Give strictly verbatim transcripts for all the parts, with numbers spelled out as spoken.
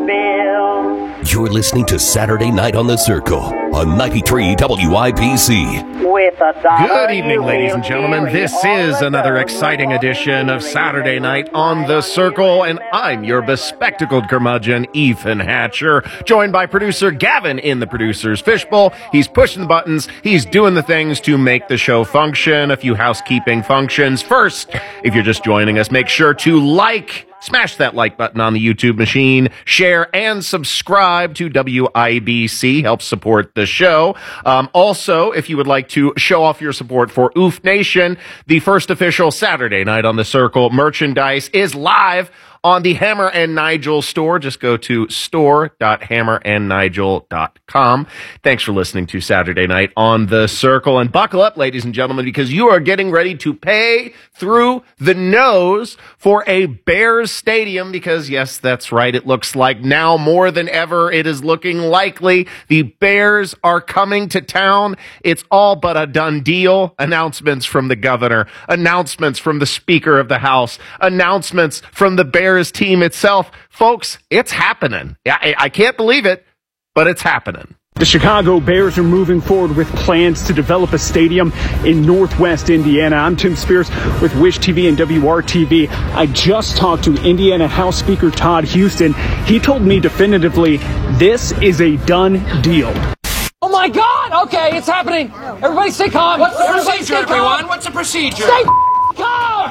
Bill. You're listening to Saturday Night on the Circle on ninety-three W I B C. With a dollar Good evening, you ladies will and gentlemen. hear This all is the another girls exciting who edition of Saturday Night on the Circle, and I'm your bespectacled curmudgeon, Ethan Hatcher, joined by producer Gavin in the producer's fishbowl. He's pushing the buttons. He's doing the things to make the show function. A few housekeeping functions. First, if you're just joining us, make sure to like Smash that like button on the YouTube machine, share, and subscribe to W I B C. Help support the show. Um, also, if you would like to show off your support for Oof Nation, the first official Saturday Night on the Circle merchandise is live on the Hammer and Nigel store. Just go to store dot hammer and nigel dot com. Thanks for listening to Saturday Night on the Circle. And buckle up, ladies and gentlemen, because you are getting ready to pay through the nose for a Bears stadium. Because, yes, that's right. It looks like now more than ever it is looking likely the Bears are coming to town. It's all but a done deal. Announcements from the governor, announcements from the Speaker of the House, announcements from the Bears team itself. Folks, it's happening. I, I can't believe it, but it's happening. The Chicago Bears are moving forward with plans to develop a stadium in Northwest Indiana. I'm Tim Spears with Wish T V and W R T V. I just talked to Indiana House Speaker Todd Huston. He told me definitively this is a done deal. Oh my God! Okay, it's happening. Everybody stay calm. What's the Everybody procedure, stay calm. everyone? What's the procedure? Stay calm.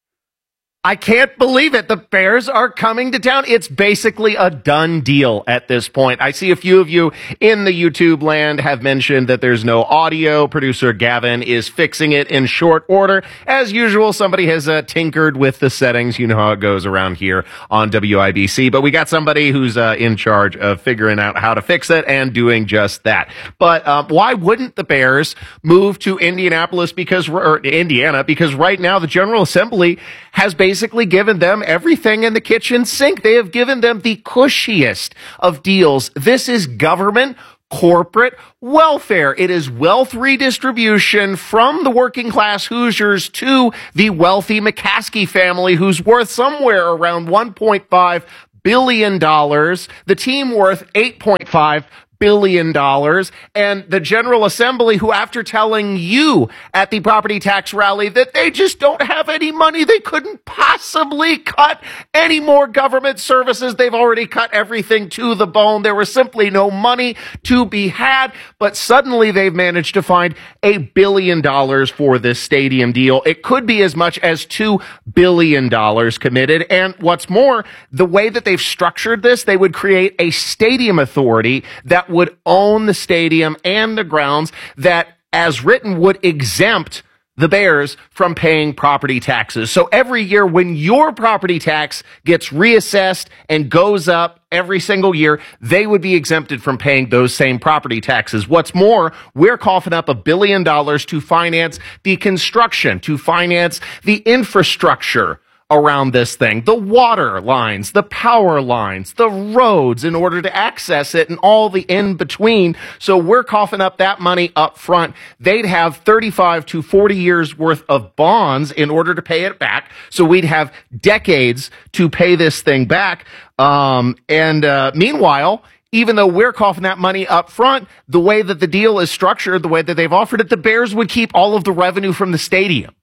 I can't believe it. The Bears are coming to town. It's basically a done deal at this point. I see a few of you in the YouTube land have mentioned that there's no audio. Producer Gavin is fixing it in short order. As usual, somebody has uh, tinkered with the settings. You know how it goes around here on W I B C. But we got somebody who's uh, in charge of figuring out how to fix it and doing just that. But uh, why wouldn't the Bears move to Indianapolis because, or Indiana? Because right now the General Assembly has basically basically given them everything in the kitchen sink. They have given them the cushiest of deals. This is government corporate welfare. It is wealth redistribution from the working class Hoosiers to the wealthy McCaskey family, who's worth somewhere around one point five billion dollars. The team worth eight point five billion dollars, and the General Assembly, who, after telling you at the property tax rally that they just don't have any money, they couldn't possibly cut any more government services. They've already cut everything to the bone. There was simply no money to be had, but suddenly they've managed to find a billion dollars for this stadium deal. It could be as much as two billion dollars committed, and what's more, the way that they've structured this, they would create a stadium authority that would own the stadium and the grounds that, as written, would exempt the Bears from paying property taxes. So every year when your property tax gets reassessed and goes up every single year, they would be exempted from paying those same property taxes. What's more, we're coughing up a billion dollars to finance the construction, to finance the infrastructure around this thing, the water lines, the power lines, the roads in order to access it and all the in between. So we're coughing up that money up front. They'd have thirty-five to forty years worth of bonds in order to pay it back. So we'd have decades to pay this thing back. Um, and uh, meanwhile, even though we're coughing that money up front, the way that the deal is structured, the way that they've offered it, the Bears would keep all of the revenue from the stadium.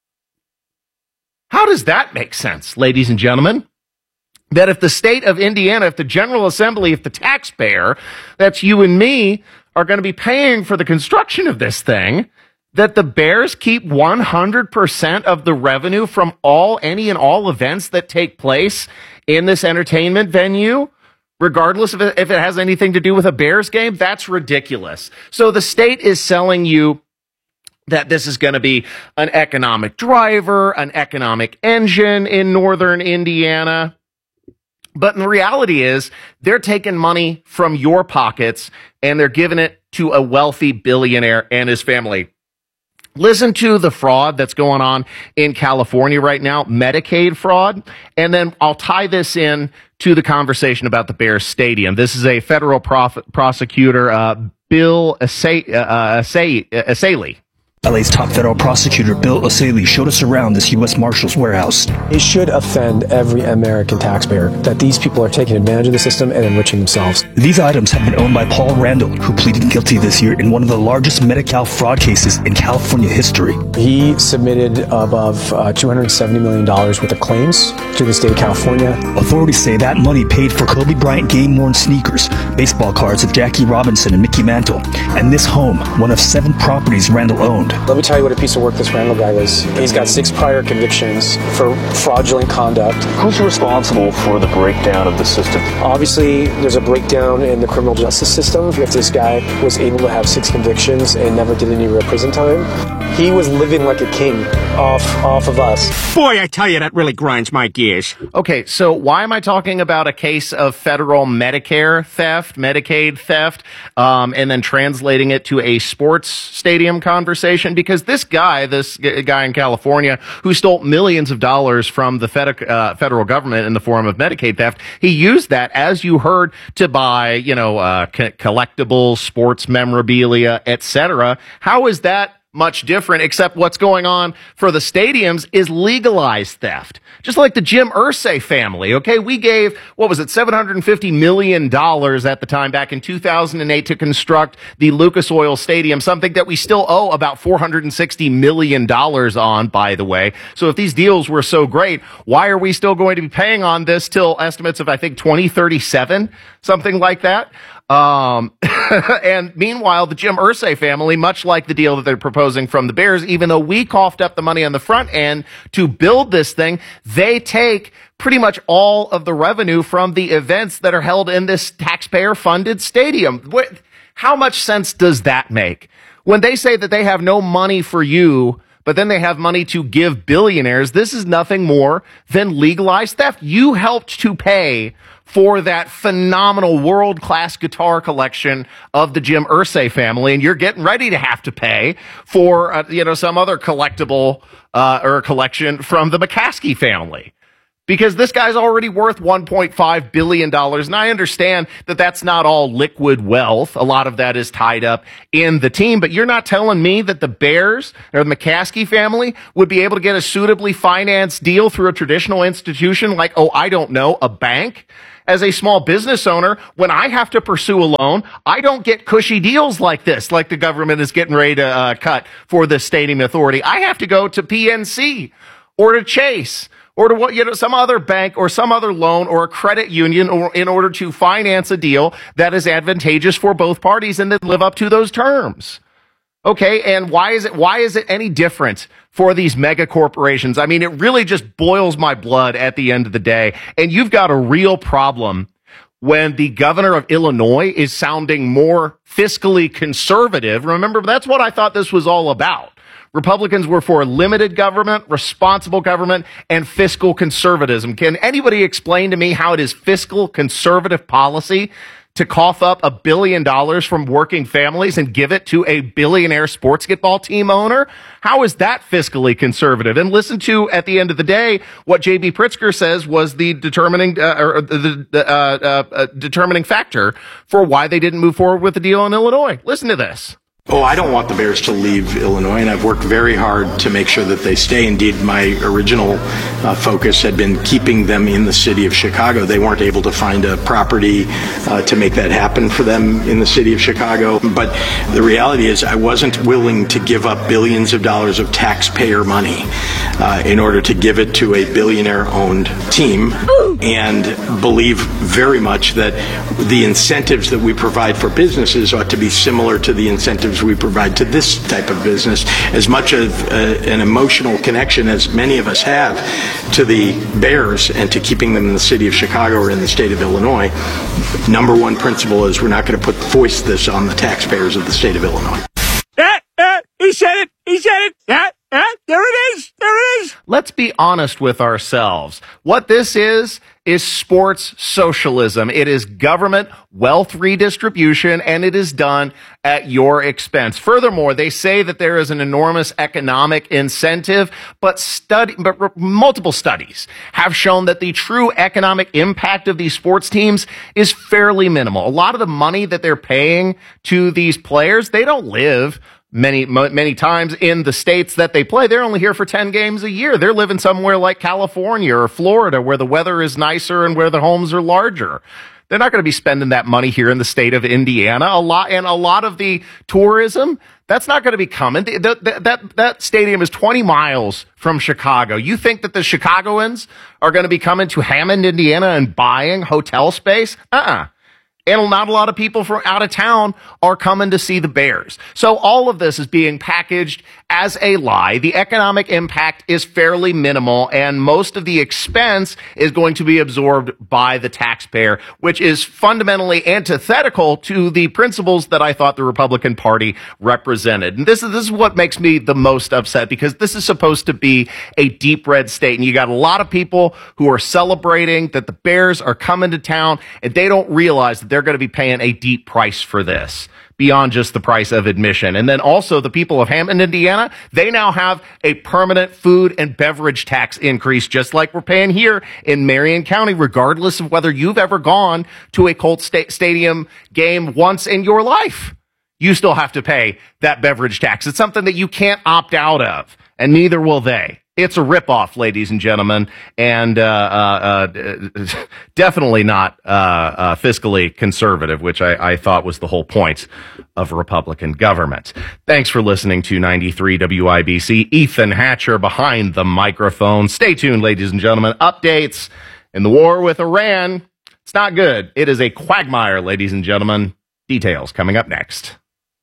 How does that make sense, ladies and gentlemen? That if the state of Indiana, if the General Assembly, if the taxpayer, that's you and me, are going to be paying for the construction of this thing, that the Bears keep one hundred percent of the revenue from all, any and all events that take place in this entertainment venue, regardless of if it has anything to do with a Bears game? That's ridiculous. So the state is selling you that this is going to be an economic driver, an economic engine in northern Indiana. But the reality is they're taking money from your pockets and they're giving it to a wealthy billionaire and his family. Listen to the fraud that's going on in California right now, Medicaid fraud. And then I'll tie this in to the conversation about the Bears Stadium. This is a federal prof- prosecutor, uh, Bill Asa- uh, Asa- Asaley. L A's top federal prosecutor, Bill O'Saley, showed us around this U S Marshals warehouse. It should offend every American taxpayer that these people are taking advantage of the system and enriching themselves. These items have been owned by Paul Randall, who pleaded guilty this year in one of the largest Medi-Cal fraud cases in California history. He submitted above uh, two hundred seventy million dollars worth of claims to the state of California. Authorities say that money paid for Kobe Bryant game-worn sneakers, baseball cards of Jackie Robinson and Mickey Mantle, and this home, one of seven properties Randall owned. Let me tell you what a piece of work this Randall guy is. He's got six prior convictions for fraudulent conduct. Who's responsible for the breakdown of the system? Obviously, there's a breakdown in the criminal justice system. If this guy was able to have six convictions and never did any real prison time, he was living like a king off, off of us. Boy, I tell you, that really grinds my gears. Okay, so why am I talking about a case of federal Medicare theft, Medicaid theft, um, and then translating it to a sports stadium conversation? Because this guy, this g- guy in California who stole millions of dollars from the fed- uh, federal government in the form of Medicaid theft, he used that, as you heard, to buy, you know, uh, co- collectibles, sports memorabilia, et cetera. How is that much different, except what's going on for the stadiums is legalized theft? Just like the Jim Irsay family, okay? We gave, what was it, seven hundred fifty million dollars at the time back in two thousand eight to construct the Lucas Oil Stadium, something that we still owe about four hundred sixty million dollars on, by the way. So if these deals were so great, why are we still going to be paying on this till estimates of, I think, twenty thirty-seven, something like that? Um, and meanwhile, the Jim Irsay family, much like the deal that they're proposing from the Bears, even though we coughed up the money on the front end to build this thing, they take pretty much all of the revenue from the events that are held in this taxpayer-funded stadium. What, how much sense does that make? When they say that they have no money for you, but then they have money to give billionaires, this is nothing more than legalized theft. You helped to pay for that phenomenal world-class guitar collection of the Jim Irsay family, and you're getting ready to have to pay for, uh, you know, some other collectible uh, or collection from the McCaskey family. Because this guy's already worth one point five billion dollars, and I understand that that's not all liquid wealth. A lot of that is tied up in the team, but you're not telling me that the Bears or the McCaskey family would be able to get a suitably financed deal through a traditional institution like, oh, I don't know, a bank? As a small business owner, when I have to pursue a loan, I don't get cushy deals like this, like the government is getting ready to uh, cut for the stadium authority. I have to go to P N C or to Chase or to what, you know, some other bank or some other loan or a credit union or in order to finance a deal that is advantageous for both parties and that live up to those terms. Okay, and why is it why is it any different for these mega corporations? I mean, it really just boils my blood at the end of the day. And you've got a real problem when the governor of Illinois is sounding more fiscally conservative. Remember, that's what I thought this was all about. Republicans were for limited government, responsible government, and fiscal conservatism. Can anybody explain to me how it is fiscal conservative policy to cough up a billion dollars from working families and give it to a billionaire sportsball team owner? How is that fiscally conservative? And listen to, at the end of the day, what J B Pritzker says was the determining uh, or the, the uh, uh, uh, determining factor for why they didn't move forward with the deal in Illinois. Listen to this. Oh, I don't want the Bears to leave Illinois, and I've worked very hard to make sure that they stay. Indeed, my original uh, focus had been keeping them in the city of Chicago. They weren't able to find a property uh, to make that happen for them in the city of Chicago. But the reality is I wasn't willing to give up billions of dollars of taxpayer money uh, in order to give it to a billionaire-owned team, and believe very much that the incentives that we provide for businesses ought to be similar to the incentives we provide to this type of business. As much of uh, an emotional connection as many of us have to the Bears and to keeping them in the city of Chicago or in the state of Illinois, number one principle is we're not going to put foist this on the taxpayers of the state of Illinois. Ah, ah, he said it. He said it. Ah, ah, there it is. There it is. Let's be honest with ourselves. What this is, is sports socialism. It is government wealth redistribution, and it is done at your expense. Furthermore, they say that there is an enormous economic incentive, but study, but r- multiple studies have shown that the true economic impact of these sports teams is fairly minimal. A lot of the money that they're paying to these players, they don't live Many, many times in the states that they play, they're only here for ten games a year. They're living somewhere like California or Florida where the weather is nicer and where the homes are larger. They're not going to be spending that money here in the state of Indiana. A lot, and a lot of the tourism, that's not going to be coming. The, the, that, that stadium is twenty miles from Chicago. You think that the Chicagoans are going to be coming to Hammond, Indiana and buying hotel space? Uh-uh. And not a lot of people from out of town are coming to see the Bears. So all of this is being packaged as a lie. The economic impact is fairly minimal, and most of the expense is going to be absorbed by the taxpayer, which is fundamentally antithetical to the principles that I thought the Republican Party represented. And this is, this is what makes me the most upset, because this is supposed to be a deep red state, and you got a lot of people who are celebrating that the Bears are coming to town, and they don't realize that they're going to be paying a deep price for this beyond just the price of admission. And then also the people of Hammond, Indiana, they now have a permanent food and beverage tax increase, just like we're paying here in Marion County, regardless of whether you've ever gone to a Colts sta- stadium game once in your life. You still have to pay that beverage tax. It's something that you can't opt out of, and neither will they. It's a ripoff, ladies and gentlemen, and uh, uh, uh, definitely not uh, uh, fiscally conservative, which I, I thought was the whole point of Republican government. Thanks for listening to ninety-three W I B C. Ethan Hatcher behind the microphone. Stay tuned, ladies and gentlemen. Updates in the war with Iran. It's not good. It is a quagmire, ladies and gentlemen. Details coming up next.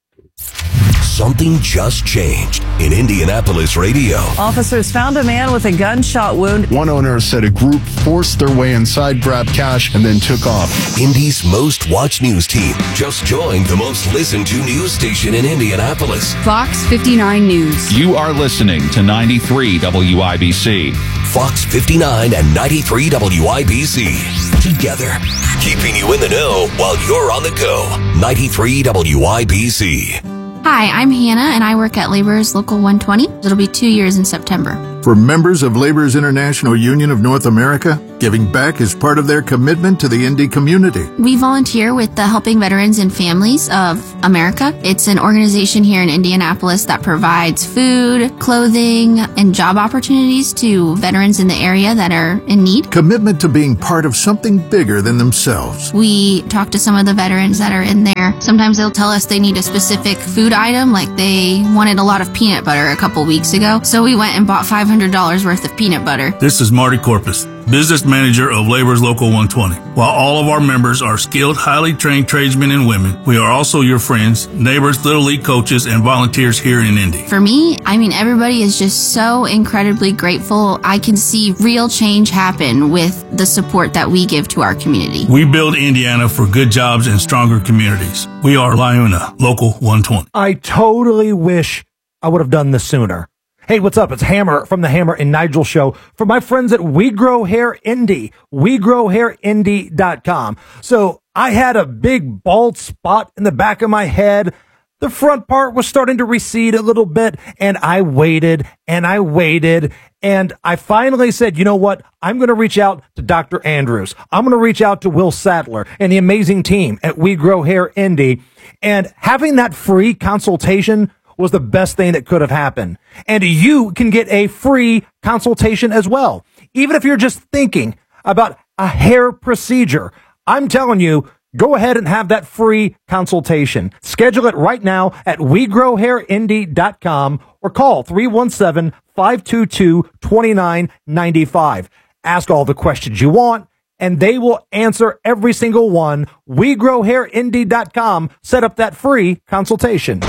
Something just changed in Indianapolis radio. Officers found a man with a gunshot wound. One owner said a group forced their way inside, grabbed cash, and then took off. Indy's most watched news team just joined the most listened to news station in Indianapolis. Fox fifty-nine News. You are listening to ninety-three W I B C. Fox fifty-nine and ninety-three W I B C. Together, keeping you in the know while you're on the go. ninety-three W I B C. Hi, I'm Hannah, and I work at Laborers Local one twenty. It'll be two years in September. For members of Laborers International Union of North America, giving back is part of their commitment to the Indy community. We volunteer with the Helping Veterans and Families of America. It's an organization here in Indianapolis that provides food, clothing, and job opportunities to veterans in the area that are in need. Commitment to being part of something bigger than themselves. We talk to some of the veterans that are in there. Sometimes they'll tell us they need a specific food item, like they wanted a lot of peanut butter a couple weeks ago. So we went and bought five hundred dollars worth of peanut butter. This is Marty Corpus, business manager of Laborers Local one twenty. While all of our members are skilled, highly trained tradesmen and women, we are also your friends, neighbors, Little League coaches, and volunteers here in Indy. For me, I mean, everybody is just so incredibly grateful. I can see real change happen with the support that we give to our community. We build Indiana for good jobs and stronger communities. We are LiUNA Local one twenty. I totally wish I would have done this sooner. Hey, what's up? It's Hammer from the Hammer and Nigel Show for my friends at We Grow Hair Indy, we grow hair indy dot com. So I had a big bald spot in the back of my head. The front part was starting to recede a little bit, and I waited and I waited, and I finally said, you know what? I'm going to reach out to Doctor Andrews. I'm going to reach out to Will Sadler and the amazing team at We Grow Hair Indy, and having that free consultation was the best thing that could have happened. And you can get a free consultation as well. Even if you're just thinking about a hair procedure, I'm telling you, go ahead and have that free consultation. Schedule it right now at we grow hair indy dot com or call three one seven, five two two, two nine nine five. Ask all the questions you want, and they will answer every single one. we grow hair indy dot com. Set up that free consultation.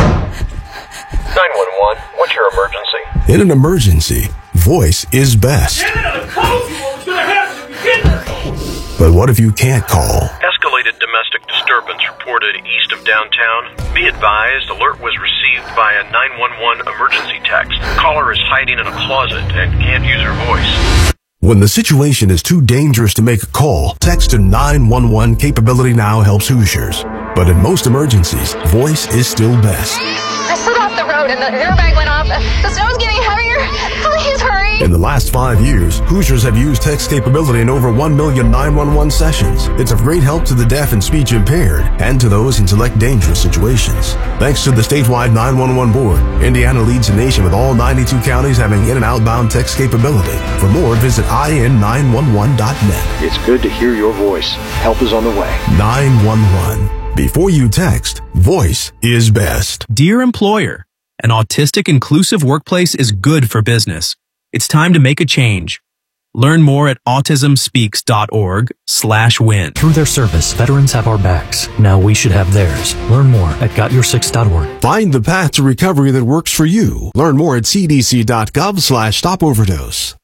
nine one one, what's your emergency? In an emergency, voice is best. But what if you can't call? Escalated domestic disturbance reported east of downtown. Be advised, alert was received by a nine one one emergency text. Caller is hiding in a closet and can't use her voice. When the situation is too dangerous to make a call, text to nine one one. Capability Now helps Hoosiers. But in most emergencies, voice is still best. I slid off the road road and the airbag went off. The snow's getting heavier. Please hurry. In the last five years, Hoosiers have used text capability in over one million nine one one sessions. It's of great help to the deaf and speech impaired and to those in select dangerous situations. Thanks to the statewide nine one one board, Indiana leads the nation with all ninety-two counties having in- and outbound text capability. For more, visit I N nine one one dot net. It's good to hear your voice. Help is on the way. nine one one. Before you text, voice is best. Dear employer, an autistic inclusive workplace is good for business. It's time to make a change. Learn more at autismspeaks.org slash win. Through their service, veterans have our backs. Now we should have theirs. Learn more at got your six dot org. Find the path to recovery that works for you. Learn more at cdc.gov slash stop overdose.